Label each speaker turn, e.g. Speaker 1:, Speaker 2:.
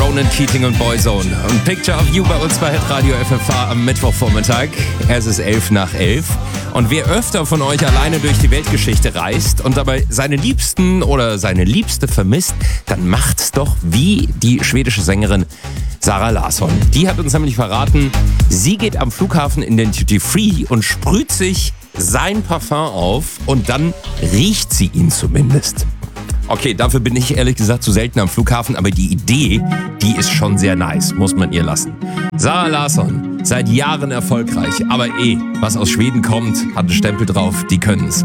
Speaker 1: Ronan Keating und Boyzone. Und Picture of You bei uns bei Hitradio FFH am Mittwochvormittag. Es ist 11:11. Und wer öfter von euch alleine durch die Weltgeschichte reist und dabei seine Liebsten oder seine Liebste vermisst, dann macht's doch wie die schwedische Sängerin Zara Larsson. Die hat uns nämlich verraten, sie geht am Flughafen in den Duty Free und sprüht sich sein Parfum auf und dann riecht sie ihn zumindest. Okay, dafür bin ich ehrlich gesagt zu selten am Flughafen, aber die Idee, die ist schon sehr nice, muss man ihr lassen. Zara Larsson, seit Jahren erfolgreich, aber was aus Schweden kommt, hat einen Stempel drauf, die können's.